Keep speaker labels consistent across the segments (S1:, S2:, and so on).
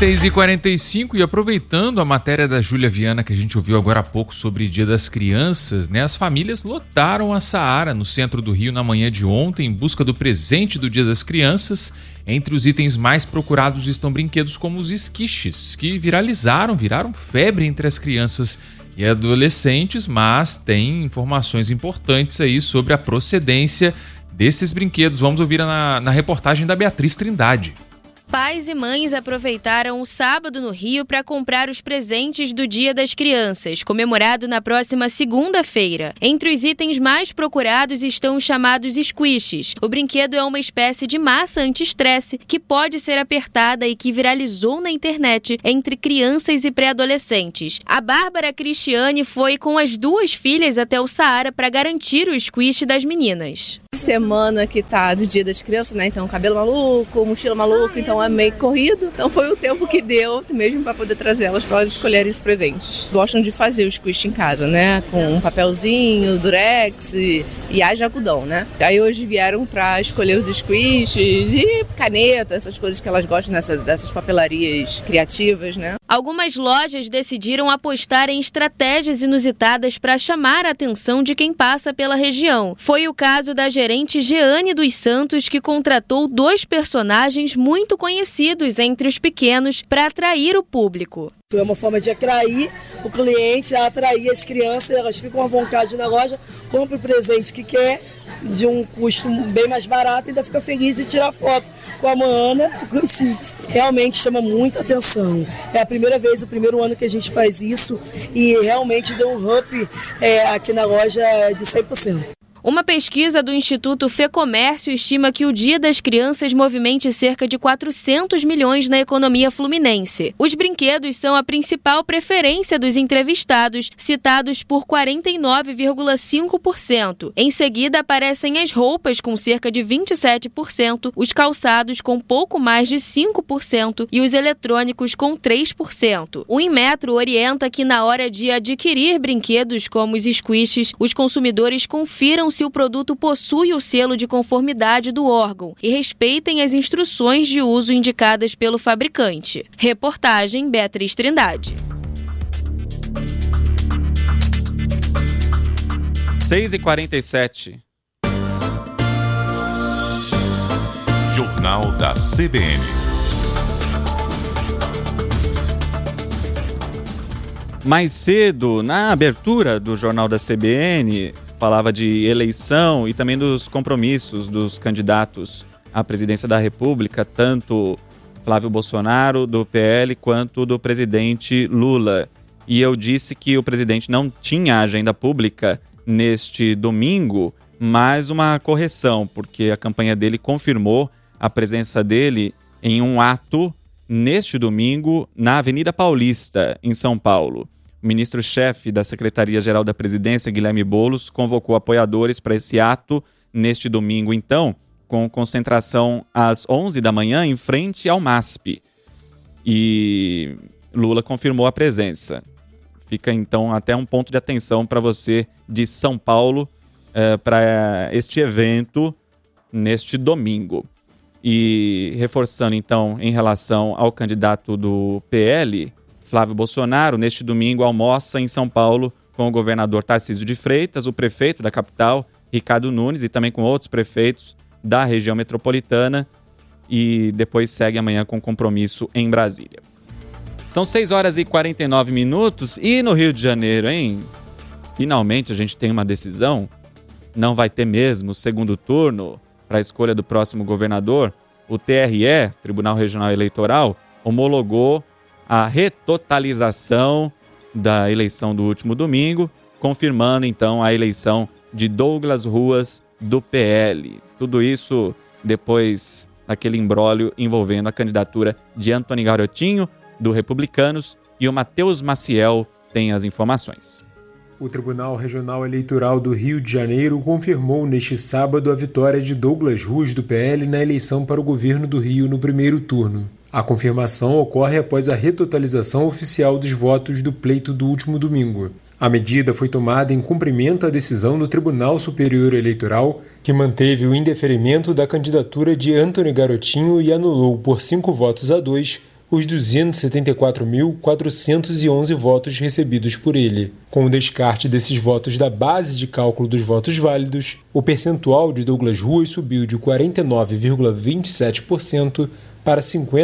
S1: 6h45, e aproveitando a matéria da Júlia Viana que a gente ouviu agora há pouco sobre Dia das Crianças, né? As famílias lotaram a Saara no centro do Rio na manhã de ontem em busca do presente do Dia das Crianças. Entre os itens mais procurados estão brinquedos como os esquiches, que viraram febre entre as crianças e adolescentes, mas tem informações importantes aí sobre a procedência desses brinquedos. Vamos ouvir na reportagem da Beatriz Trindade.
S2: Pais e mães aproveitaram o sábado no Rio para comprar os presentes do Dia das Crianças, comemorado na próxima segunda-feira. Entre os itens mais procurados estão os chamados squishes. O brinquedo é uma espécie de massa anti-estresse que pode ser apertada e que viralizou na internet entre crianças e pré-adolescentes. A Bárbara Cristiane foi com as duas filhas até o Saara para garantir o squish das meninas.
S3: Semana que tá do Dia das Crianças, né? Então cabelo maluco, mochila maluca, então é meio corrido. Então foi o tempo que deu mesmo para poder trazer elas para elas escolherem os presentes. Gostam de fazer o squish em casa, né? Com um papelzinho, durex e haja algodão, né? Aí hoje vieram para escolher os squishes e caneta, essas coisas que elas gostam dessas papelarias criativas, né?
S2: Algumas lojas decidiram apostar em estratégias inusitadas para chamar a atenção de quem passa pela região. Foi o caso da gerente Jeane dos Santos, que contratou 2 personagens muito conhecidos entre os pequenos para atrair o público.
S4: É uma forma de atrair o cliente, atrair as crianças, elas ficam à vontade na loja, compra o presente que quer, de um custo bem mais barato, e ainda fica feliz em tirar foto com a Moana e com o Chique. Realmente chama muita atenção. É a primeira vez, o primeiro ano que a gente faz isso, e realmente deu um up aqui na loja de 100%.
S2: Uma pesquisa do Instituto Fecomércio estima que o Dia das Crianças movimente cerca de 400 milhões na economia fluminense. Os brinquedos são a principal preferência dos entrevistados, citados por 49,5%. Em seguida aparecem as roupas, com cerca de 27%, os calçados com pouco mais de 5% e os eletrônicos com 3%. O Inmetro orienta que na hora de adquirir brinquedos como os squishes, os consumidores confiram se o produto possui o selo de conformidade do órgão e respeitem as instruções de uso indicadas pelo fabricante. Reportagem Beatriz Trindade.
S5: 6h47.
S6: Jornal da CBN.
S5: Mais cedo, na abertura do Jornal da CBN, falava de eleição e também dos compromissos dos candidatos à presidência da República, tanto Flávio Bolsonaro, do PL, quanto do presidente Lula. E eu disse que o presidente não tinha agenda pública neste domingo, mas uma correção, porque a campanha dele confirmou a presença dele em um ato neste domingo na Avenida Paulista, em São Paulo. O ministro-chefe da Secretaria-Geral da Presidência, Guilherme Boulos, convocou apoiadores para esse ato neste domingo, então, com concentração às 11 da manhã em frente ao MASP. E Lula confirmou a presença. Fica, então, até um ponto de atenção para você de São Paulo para este evento neste domingo. E reforçando, então, em relação ao candidato do PL, Flávio Bolsonaro, neste domingo, almoça em São Paulo com o governador Tarcísio de Freitas, o prefeito da capital, Ricardo Nunes, e também com outros prefeitos da região metropolitana, e depois segue amanhã com compromisso em Brasília. São 6h49 e no Rio de Janeiro, hein? Finalmente a gente tem uma decisão. Não vai ter mesmo segundo turno para a escolha do próximo governador. O TRE, Tribunal Regional Eleitoral, homologou a retotalização da eleição do último domingo, confirmando então a eleição de Douglas Ruas, do PL. Tudo isso depois daquele imbróglio envolvendo a candidatura de Antony Garotinho, do Republicanos, e o Matheus Maciel tem as informações.
S7: O Tribunal Regional Eleitoral do Rio de Janeiro confirmou neste sábado a vitória de Douglas Ruas, do PL, na eleição para o governo do Rio no primeiro turno. A confirmação ocorre após a retotalização oficial dos votos do pleito do último domingo. A medida foi tomada em cumprimento à decisão do Tribunal Superior Eleitoral, que manteve o indeferimento da candidatura de Antony Garotinho e anulou por 5 votos a 2 os 274.411 votos recebidos por ele. Com o descarte desses votos da base de cálculo dos votos válidos, o percentual de Douglas Ruas subiu de 49,27% para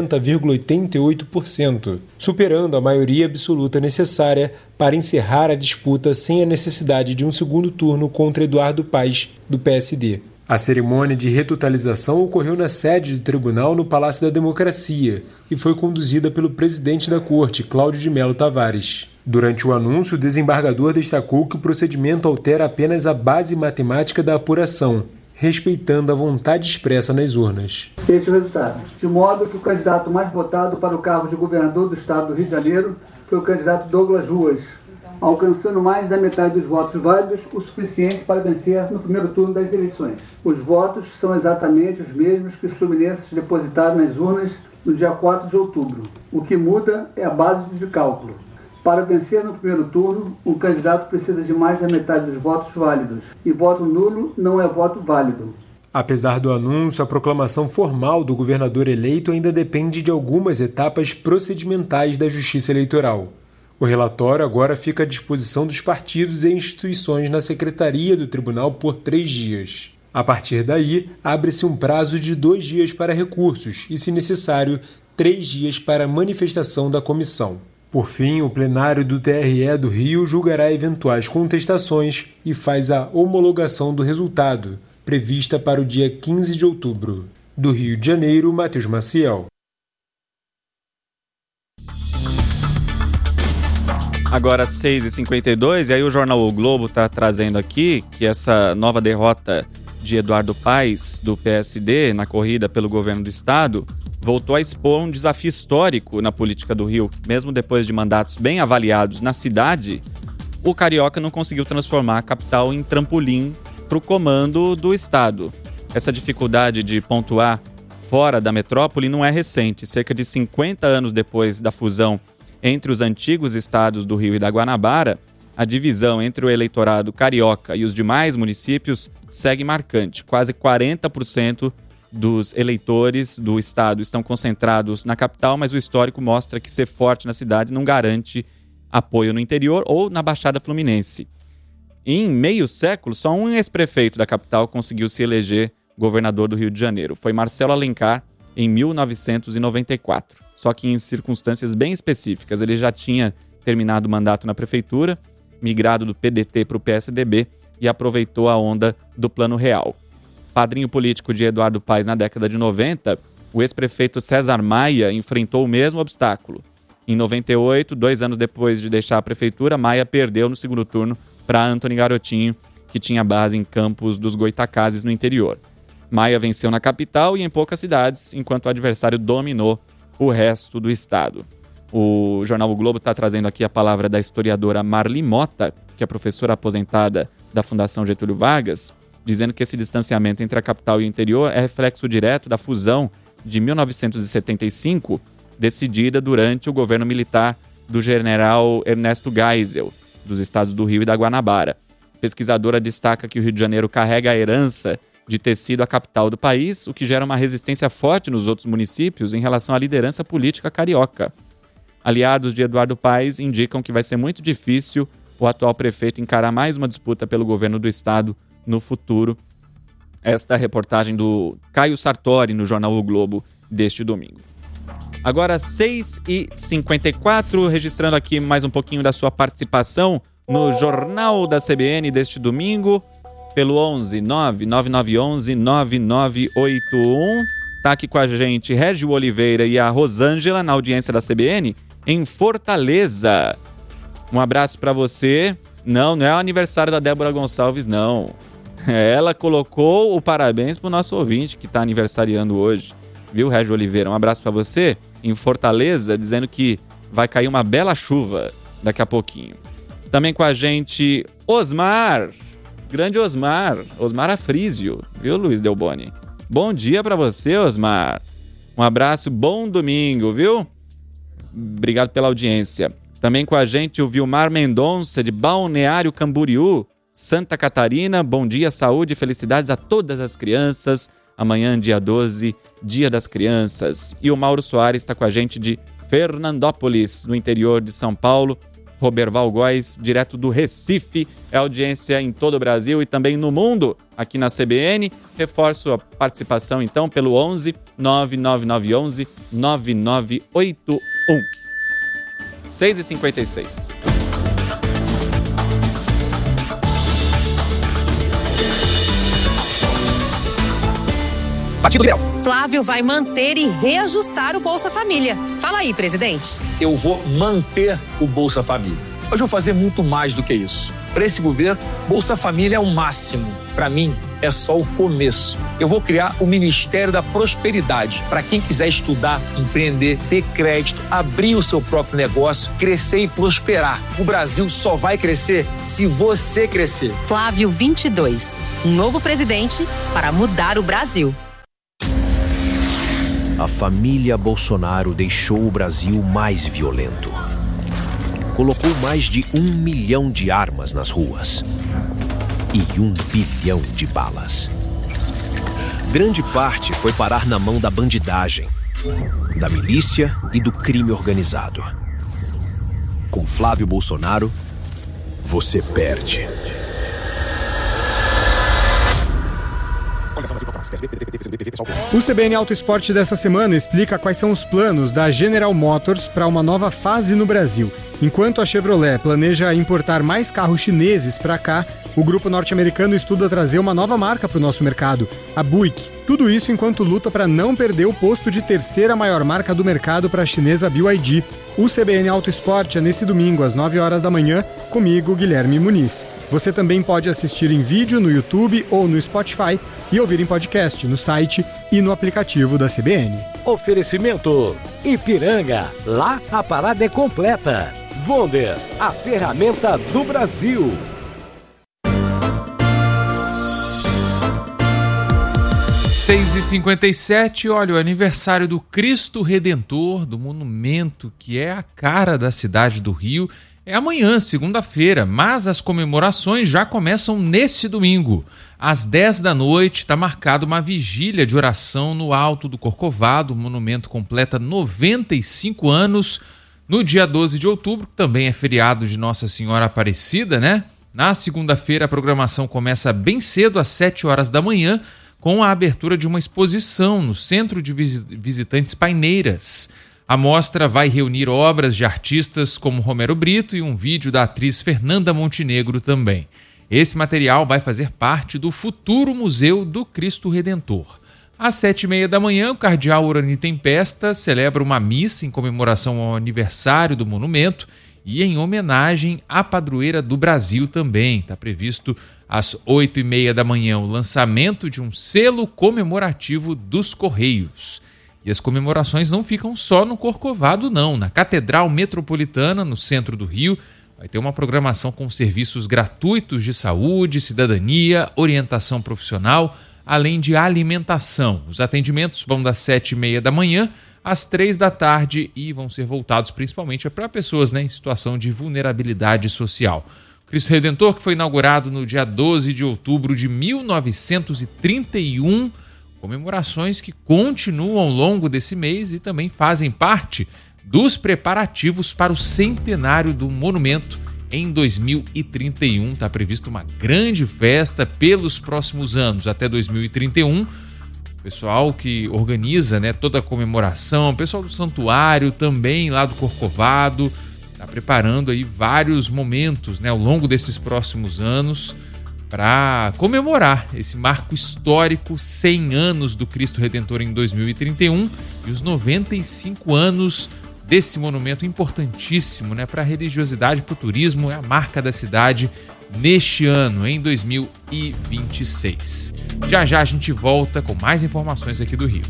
S7: 50,88%, superando a maioria absoluta necessária para encerrar a disputa sem a necessidade de um segundo turno contra Eduardo Paes, do PSD. A cerimônia de retotalização ocorreu na sede do tribunal no Palácio da Democracia e foi conduzida pelo presidente da Corte, Cláudio de Mello Tavares. Durante o anúncio, o desembargador destacou que o procedimento altera apenas a base matemática da apuração, respeitando a vontade expressa nas urnas.
S6: Este resultado, de modo que o candidato mais votado para o cargo de governador do estado do Rio de Janeiro foi o candidato Douglas Ruas, alcançando mais da metade dos votos válidos, o suficiente para vencer no primeiro turno das eleições. Os votos são exatamente os mesmos que os fluminenses depositaram nas urnas no dia 4 de outubro. O que muda é a base de cálculo. Para vencer no primeiro turno, o candidato precisa de mais da metade dos votos válidos, e voto nulo não é voto válido.
S7: Apesar do anúncio, a proclamação formal do governador eleito ainda depende de algumas etapas procedimentais da Justiça Eleitoral. O relatório agora fica à disposição dos partidos e instituições na secretaria do tribunal por 3 dias. A partir daí, abre-se um prazo de 2 dias para recursos e, se necessário, 3 dias para manifestação da comissão. Por fim, o plenário do TRE do Rio julgará eventuais contestações e faz a homologação do resultado, prevista para o dia 15 de outubro. Do Rio de Janeiro, Matheus Maciel.
S5: Agora 6h52, e aí o jornal O Globo está trazendo aqui que essa nova derrota de Eduardo Paes, do PSD, na corrida pelo governo do estado, voltou a expor um desafio histórico na política do Rio. Mesmo depois de mandatos bem avaliados na cidade, o carioca não conseguiu transformar a capital em trampolim para o comando do estado. Essa dificuldade de pontuar fora da metrópole não é recente. Cerca de 50 anos depois da fusão entre os antigos estados do Rio e da Guanabara, a divisão entre o eleitorado carioca e os demais municípios segue marcante. Quase 40% dos eleitores do estado estão concentrados na capital, mas o histórico mostra que ser forte na cidade não garante apoio no interior ou na Baixada Fluminense. Em meio século, só um ex-prefeito da capital conseguiu se eleger governador do Rio de Janeiro. Foi Marcelo Alencar, em 1994. Só que em circunstâncias bem específicas. Ele já tinha terminado o mandato na prefeitura, migrado do PDT para o PSDB e aproveitou a onda do Plano Real. Padrinho político de Eduardo Paes na década de 90, o ex-prefeito César Maia enfrentou o mesmo obstáculo. Em 98, 2 anos depois de deixar a prefeitura, Maia perdeu no segundo turno para Antony Garotinho, que tinha base em Campos dos Goitacazes, no interior. Maia venceu na capital e em poucas cidades, enquanto o adversário dominou o resto do estado. O jornal O Globo está trazendo aqui a palavra da historiadora Marli Mota, que é professora aposentada da Fundação Getúlio Vargas, dizendo que esse distanciamento entre a capital e o interior é reflexo direto da fusão de 1975, decidida durante o governo militar do general Ernesto Geisel, dos estados do Rio e da Guanabara. A pesquisadora destaca que o Rio de Janeiro carrega a herança de ter sido a capital do país, o que gera uma resistência forte nos outros municípios em relação à liderança política carioca. Aliados de Eduardo Paes indicam que vai ser muito difícil o atual prefeito encarar mais uma disputa pelo governo do estado no futuro. Esta é a reportagem do Caio Sartori no jornal O Globo deste domingo. Agora 6h54, registrando aqui mais um pouquinho da sua participação no Jornal da CBN deste domingo, pelo 11 99911 9981. Tá aqui com a gente Régio Oliveira e a Rosângela na audiência da CBN em Fortaleza. Um abraço para você. Não é o aniversário da Débora Gonçalves, não. Ela colocou o parabéns pro nosso ouvinte que tá aniversariando hoje. Viu, Régio Oliveira? Um abraço para você em Fortaleza, dizendo que vai cair uma bela chuva daqui a pouquinho. Também com a gente Osmar. Grande Osmar Afrísio, viu, Luiz Delboni? Bom dia para você, Osmar. Um abraço, bom domingo, viu? Obrigado pela audiência. Também com a gente o Vilmar Mendonça, de Balneário Camboriú, Santa Catarina. Bom dia, saúde e felicidades a todas as crianças. Amanhã, dia 12, Dia das Crianças. E o Mauro Soares está com a gente de Fernandópolis, no interior de São Paulo. Roberval Góes, direto do Recife, é audiência em todo o Brasil e também no mundo, aqui na CBN. Reforço a participação, então, pelo 11 99911 9981. 6h56.
S8: Partido Liberal.
S9: Flávio vai manter e reajustar o Bolsa Família. Fala aí, presidente.
S8: Eu vou manter o Bolsa Família. Hoje eu vou fazer muito mais do que isso. Para esse governo, Bolsa Família é o máximo. Para mim, é só o começo. Eu vou criar o Ministério da Prosperidade para quem quiser estudar, empreender, ter crédito, abrir o seu próprio negócio, crescer e prosperar. O Brasil só vai crescer se você crescer.
S9: Flávio 22, um novo presidente para mudar o Brasil.
S10: A família Bolsonaro deixou o Brasil mais violento. Colocou mais de 1 milhão de armas nas ruas e 1 bilhão de balas. Grande parte foi parar na mão da bandidagem, da milícia e do crime organizado. Com Flávio Bolsonaro, você perde.
S11: O CBN Auto Esporte dessa semana explica quais são os planos da General Motors para uma nova fase no Brasil. Enquanto a Chevrolet planeja importar mais carros chineses para cá, o grupo norte-americano estuda trazer uma nova marca para o nosso mercado, a Buick. Tudo isso enquanto luta para não perder o posto de terceira maior marca do mercado para a chinesa BYD. O CBN Auto Esporte é nesse domingo às 9 horas da manhã, comigo, Guilherme Muniz. Você também pode assistir em vídeo no YouTube ou no Spotify e ouvir em podcast no site e no aplicativo da CBN.
S12: Oferecimento Ipiranga, lá a parada é completa. Wonder, a ferramenta do Brasil.
S1: Seis e 57, olha, o aniversário do Cristo Redentor, do monumento que é a cara da cidade do Rio, é amanhã, segunda-feira, mas as comemorações já começam nesse domingo. Às 10 da noite está marcada uma vigília de oração no Alto do Corcovado. O monumento completa 95 anos no dia 12 de outubro, que também é feriado de Nossa Senhora Aparecida, né? Na segunda-feira a programação começa bem cedo, às 7 horas da manhã, com a abertura de uma exposição no Centro de Visitantes Paineiras. A mostra vai reunir obras de artistas como Romero Brito e um vídeo da atriz Fernanda Montenegro também. Esse material vai fazer parte do futuro Museu do Cristo Redentor. Às 7h30 da manhã, o cardeal Urani Tempesta celebra uma missa em comemoração ao aniversário do monumento e em homenagem à padroeira do Brasil também. Está previsto às 8h30 da manhã o lançamento de um selo comemorativo dos Correios. E as comemorações não ficam só no Corcovado, não. Na Catedral Metropolitana, no centro do Rio, vai ter uma programação com serviços gratuitos de saúde, cidadania, orientação profissional, além de alimentação. Os atendimentos vão das 7h30 da manhã às 3 da tarde e vão ser voltados principalmente para pessoas, em situação de vulnerabilidade social. O Cristo Redentor, que foi inaugurado no dia 12 de outubro de 1931, comemorações que continuam ao longo desse mês e também fazem parte dos preparativos para o centenário do monumento em 2031. Está prevista uma grande festa pelos próximos anos, até 2031. O pessoal que organiza, toda a comemoração, o pessoal do santuário também lá do Corcovado, está preparando aí vários momentos ao longo desses próximos anos para comemorar esse marco histórico, 100 anos do Cristo Redentor em 2031 e os 95 anos desse monumento importantíssimo para a religiosidade, para o turismo, é a marca da cidade neste ano, em 2026. Já já a gente volta com mais informações aqui do Rio.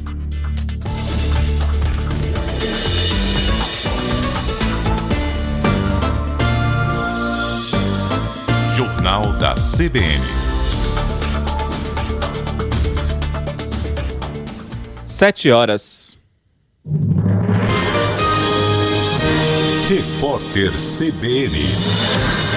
S13: Jornal da CBN.
S5: 7h.
S13: Repórter CBN.